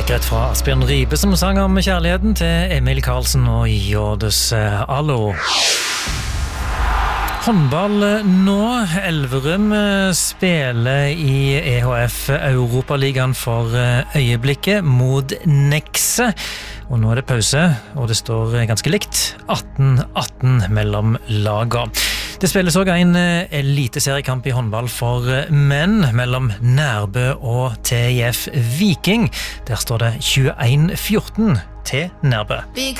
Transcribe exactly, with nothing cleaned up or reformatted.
Greit fra Asbjørn Ribe som sang om kjærligheten til Emil Karlsen og Jordes Allo. Håndball nå. Elverum spiller i E H F Europaligaen for øyeblikket mot Nexe. Og nå er det pause, og det står ganske likt atten atten mellom laga. Det spilles også en eliteseriekamp i håndball for menn mellom Nærbø og T I F Viking. Der står det tjueen fjorten til Nærbø.